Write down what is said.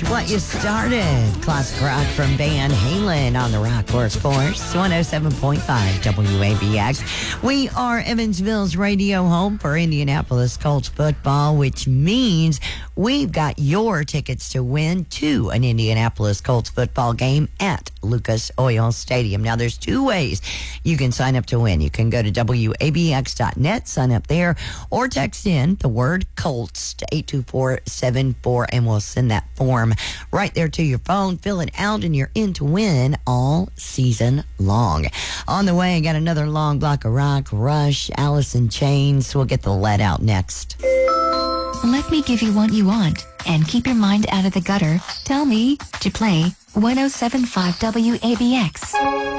what you started. Classic rock from Van Halen on the Rock Horse Force, 107.5 WABX. We are Evansville's radio home for Indianapolis Colts football, which means we've got your tickets to win to an Indianapolis Colts football game at Lucas Oil Stadium. Now, there's two ways you can sign up to win. You can go to WABX.net, sign up there, or text in the word Colts to 82474, and we'll send that form right there to your phone. Fill it out, and you're in to win all season long. On the way, I got another long block of rock, Rush, Alice in Chains. We'll get the lead out next. Let me give you what you want, and keep your mind out of the gutter. Tell me to play 107.5 WABX.